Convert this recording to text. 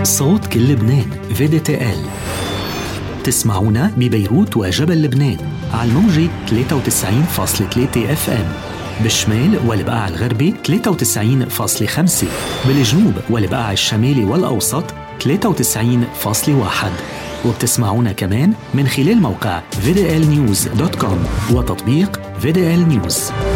صوت كل لبنان VDTL. تسمعونا ببيروت وجبل لبنان على الموجة 93.3 FM، بالشمال والبقاع الغربي 93.5، بالجنوب والبقاع الشمالي والأوسط 93.1، وبتسمعونا كمان من خلال موقع VDLnews.com وتطبيق VDL News.